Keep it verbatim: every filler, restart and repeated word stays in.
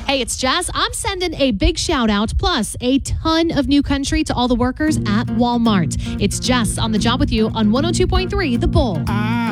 Hey, it's Jess. I'm sending a big shout out, plus a ton of new country to all the workers at Walmart. It's Jess on the job with you on one oh two point three The Bull. I